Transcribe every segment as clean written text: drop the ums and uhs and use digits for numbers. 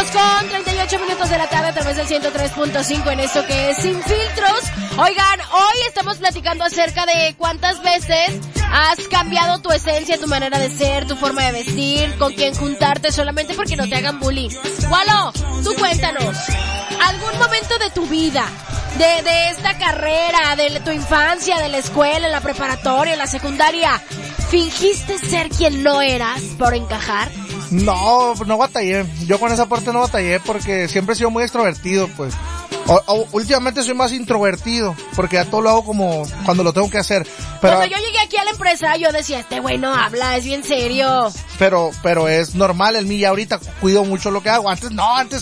con 38 minutos de la tarde a través del 103.5 en esto que es Sin Filtros. Oigan, hoy estamos platicando acerca de cuántas veces has cambiado tu esencia, tu manera de ser, tu forma de vestir, con quién juntarte solamente porque no te hagan bullying. Walo, tú cuéntanos, ¿algún momento de tu vida, de esta carrera, de tu infancia, de la escuela, en la preparatoria, en la secundaria, fingiste ser quien no eras por encajar? No batallé. Yo con esa parte no batallé porque siempre he sido muy extrovertido, pues. Últimamente soy más introvertido porque ya todo lo hago como cuando lo tengo que hacer. Pero cuando yo llegué aquí a la empresa, yo decía, este güey no habla, es bien serio. Pero es normal en mí, ya ahorita cuido mucho lo que hago. Antes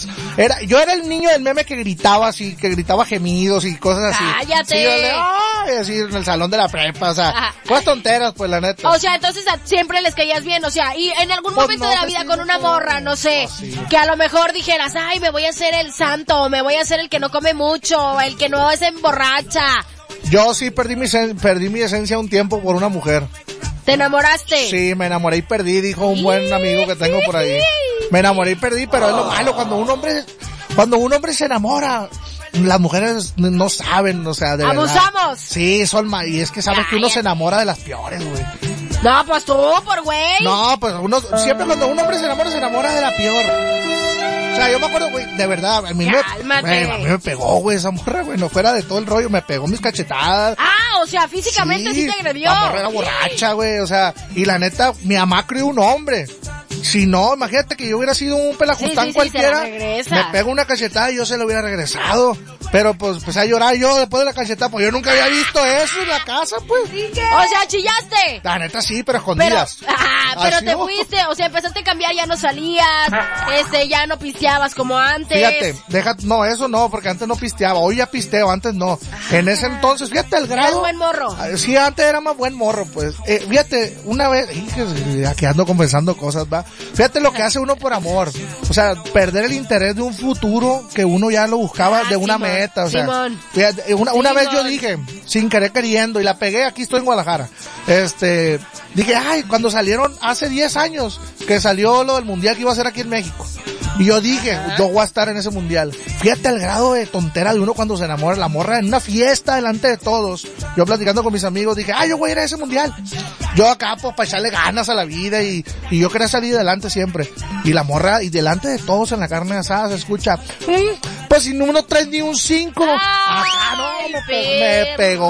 yo era el niño del meme que gritaba así, que gritaba gemidos y cosas así. ¡Cállate! Sí, así en el salón de la prepa, o sea, cosas tonteras, pues la neta. O sea, entonces siempre les caías bien, o sea, y en algún momento de la vida con una morra, no sé, que a lo mejor dijeras, ay, me voy a hacer el santo, o me voy a hacer el que no come mucho, el que no es emborracha. Yo sí perdí mi esencia un tiempo por una mujer. ¿Te enamoraste? Sí, me enamoré y perdí, dijo un buen amigo que tengo por ahí. Me enamoré y perdí, pero es lo malo cuando un hombre se enamora. Las mujeres no saben, o sea, de ¿abusamos? Verdad. Sí, y es que sabes que uno se enamora de las peores, güey. No, pues tú, por güey. No, pues siempre cuando un hombre se enamora de la peor. O sea, yo me acuerdo, güey, de verdad, a mí me pegó, güey, esa morra, güey, no fuera de todo el rollo, me pegó mis cachetadas. Ah, o sea, físicamente sí te agredió. La morra era borracha, güey, o sea, y la neta, mi mamá crió un hombre. Si no, imagínate que yo hubiera sido un pelajustán cualquiera, me pego una cachetada y yo se lo hubiera regresado. Pero pues a llorar yo después de la cachetada, pues yo nunca había visto eso en la casa, pues. O sea, chillaste. La neta sí, pero escondidas. Pero te fuiste, o sea, empezaste a cambiar, ya no salías, ya no pisteabas como antes. Fíjate, no, eso no, porque antes no pisteaba, hoy ya pisteo, antes no. En ese entonces, fíjate el grado. Eras buen morro. Sí, antes era más buen morro, pues. Fíjate, una vez, aquí ando confesando cosas, va. Fíjate lo que hace uno por amor. O sea, perder el interés de un futuro que uno ya lo buscaba de una meta, o sea. Fíjate, una vez yo dije, sin querer queriendo, y la pegué, aquí estoy en Guadalajara. Dije, ay, cuando salieron hace 10 años, que salió lo del mundial que iba a ser aquí en México. Y yo dije, yo voy a estar en ese mundial. Fíjate el grado de tontera de uno cuando se enamora de la morra en una fiesta delante de todos. Yo platicando con mis amigos dije, ay, yo voy a ir a ese mundial. Yo acá, pues, para echarle ganas a la vida y yo quería salir adelante siempre. Y la morra, y delante de todos en la carne asada se escucha, pues si no traes ni un 5. Acá no, me pegó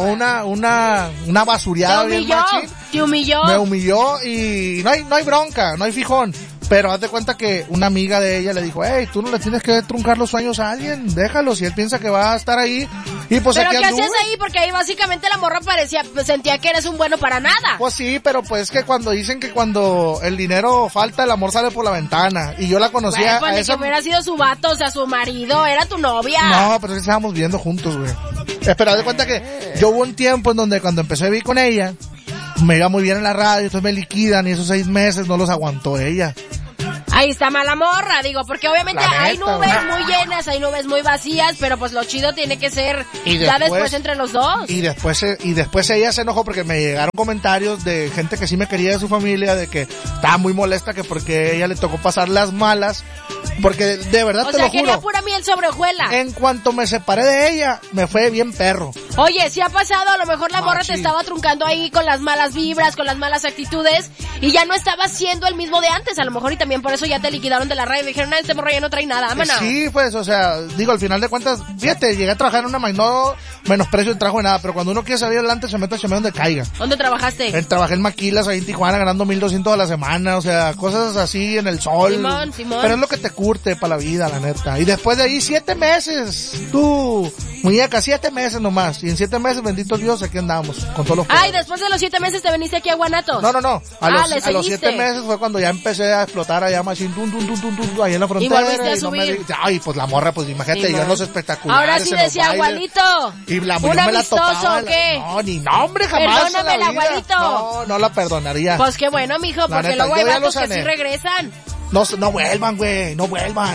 una basureada bien machín. ¿Te humilló? Me humilló y no hay bronca, no hay fijón. Pero haz de cuenta que una amiga de ella le dijo, hey, tú no le tienes que truncar los sueños a alguien, déjalo, si él piensa que va a estar ahí. Y pues ¿pero aquí qué hacías ahí? Porque ahí básicamente la morra sentía que eres un bueno para nada. Pues sí, pero pues que cuando dicen que cuando el dinero falta, el amor sale por la ventana. Y yo la conocía pues a esa... que hubiera sido su vato, o sea, su marido, era tu novia. No, pero estábamos viviendo juntos, güey. Pero haz de cuenta que yo hubo un tiempo en donde cuando empecé a vivir con ella, me iba muy bien en la radio, entonces me liquidan y esos 6 meses no los aguantó ella. Ahí está mala morra, digo, porque obviamente hay nubes muy llenas, hay nubes muy vacías, pero pues lo chido tiene que ser ya después entre los dos. Y después ella se enojó porque me llegaron comentarios de gente que sí me quería de su familia, de que estaba muy molesta que porque ella le tocó pasar las malas, porque de verdad te lo juro. O sea, quería pura miel sobre hojuela. En cuanto me separé de ella, me fue bien perro. Oye, sí ha pasado, a lo mejor la morra te estaba truncando ahí con las malas vibras, con las malas actitudes, y ya no estaba siendo el mismo de antes, a lo mejor, y también por eso ya te liquidaron de la radio y dijeron, este morro ya no trae nada, mana. Sí, pues, o sea, digo, al final de cuentas, fíjate, llegué a trabajar en una no menosprecio el trabajo de nada, pero cuando uno quiere salir adelante se mete a chambear donde caiga. ¿Dónde trabajaste? Trabajé en Maquilas ahí en Tijuana ganando 1,200 a la semana, o sea, cosas así en el sol. Simón. Pero es lo que te curte para la vida, la neta. Y después de ahí 7 meses, tú, muñeca, 7 meses nomás. Y en 7 meses, bendito Dios, aquí andamos, con todos los... Ay, después de los 7 meses te viniste aquí a Guanatos. No. A los 7 meses fue cuando ya empecé a explotar allá machín, ahí en la frontera. Y volviste a subir. Ay, pues la morra, pues imagínate, yo en los espectaculares. Ahora sí decía, abuelito. Y la mujer me la topaba. ¿O qué? No, ni nombre jamás. Perdóname, abuelito. No la perdonaría. Pues qué bueno, mijo, porque luego hay vatos que sí regresan. No vuelvan, güey, no vuelvan.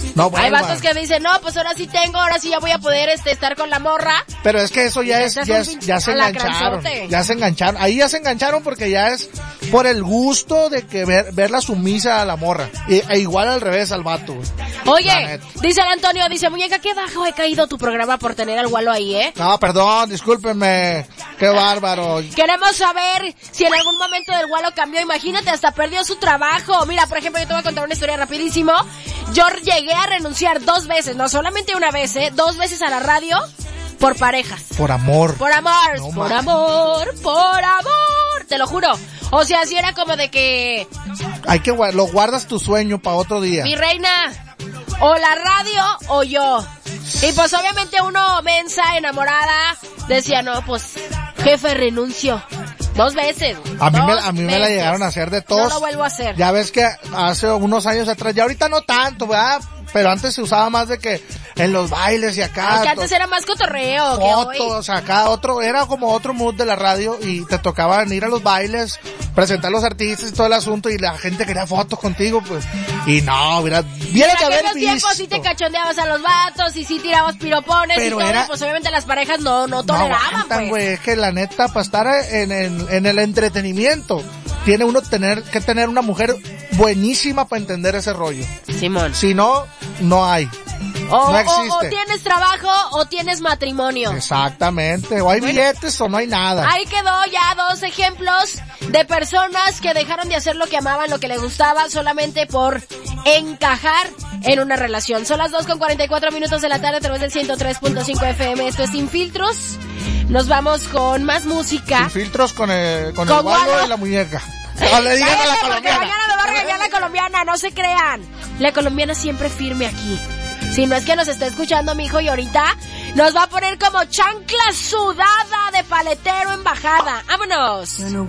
No Hay vuelvan. vatos que dicen, no, pues ahora sí tengo, ahora sí ya voy a poder estar con la morra. Pero es que eso ya Este ya es un ya se engancharon. alacranzote. Ya se engancharon. Ahí ya se engancharon porque ya es por el gusto de que verla sumisa a la morra. E igual al revés al vato, güey. La Oye, neta. dice el Antonio, dice, muñeca, qué bajo he caído tu programa por tener al Gualo ahí, ¿eh? No, perdón, discúlpenme. Qué bárbaro. Queremos saber si en algún momento del Gualo cambió. Imagínate, hasta perdió su trabajo. Mira, por ejemplo, yo te voy a contar una historia rapidísimo. Yo llegué a renunciar 2 veces, no solamente una vez, 2 veces a la radio por parejas. Por amor. Por amor, No, por ma. amor, por amor, te lo juro. O sea, si era como de que, Hay que lo guardas tu sueño para otro día. mi reina, o la radio o yo. Y pues obviamente uno mensa, enamorada, decía, no, pues, jefe, renuncio. 2 veces. A mí 2 me la veces. llegaron a hacer de No tos. lo vuelvo a hacer. Ya ves que hace unos años atrás, ya ahorita no tanto, ¿verdad? Pero antes se usaba más de que en los bailes y acá. Porque antes era más cotorreo que hoy. Fotos, acá era como otro mood de la radio y te tocaba ir a los bailes, presentar a los artistas y todo el asunto y la gente quería fotos contigo, pues. Y no, viera En que haber aquellos tiempos sí visto. te cachondeabas a los vatos y sí tirabas piropones Pero y todo, era- pues obviamente las parejas no toleraban, aguantan, pues. güey, es que la neta, para estar en el entretenimiento, tiene uno que tener una mujer buenísima para entender ese rollo. Simón. Si no, no hay. O, no existe. o tienes trabajo o tienes matrimonio. Exactamente, o hay billetes o no hay nada. Ahí quedó ya 2 ejemplos de personas que dejaron de hacer lo que amaban, lo que les gustaba, solamente por encajar en una relación. Son las 2:44 de la tarde a través del 103.5 FM. Esto es Sin Filtros. Nos vamos con más música. Sin filtros con el Con gualo gualo. y la muñeca. No le digan a la Cállate, porque colombiana. mañana me va a regañar la colombiana, no se crean. La colombiana siempre firme aquí. Si no es que nos está escuchando mi hijo y ahorita nos va a poner como chancla sudada de paletero en bajada. ¡Vámonos!